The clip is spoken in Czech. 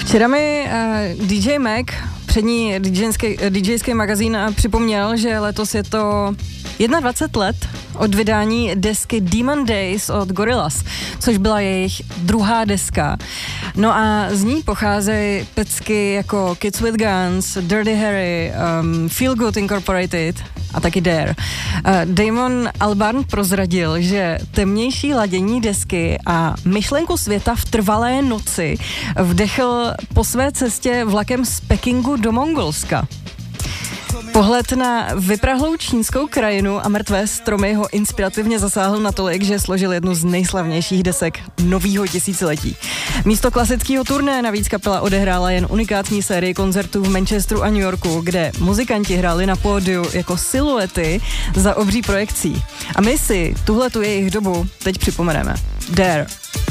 Včera mi DJ Mac, přední DJský magazín, připomněl, že letos je to 21 let od vydání desky Demon Days od Gorillaz, což byla jejich druhá deska. No a z ní pocházejí pecky jako Kids with Guns, Dirty Harry, Feel Good Incorporated a taky Dare. Damon Albarn prozradil, že temnější ladění desky a myšlenku světa v trvalé noci vdechl po své cestě vlakem z Pekingu do Mongolska. Pohled na vyprahlou čínskou krajinu a mrtvé stromy ho inspirativně zasáhl natolik, že složil jednu z nejslavnějších desek nového tisíciletí. Místo klasického turné navíc kapela odehrála jen unikátní sérii koncertů v Manchesteru a New Yorku, kde muzikanti hráli na pódiu jako siluety za obří projekcí. A my si tuhletu jejich dobu teď připomeneme. Dare.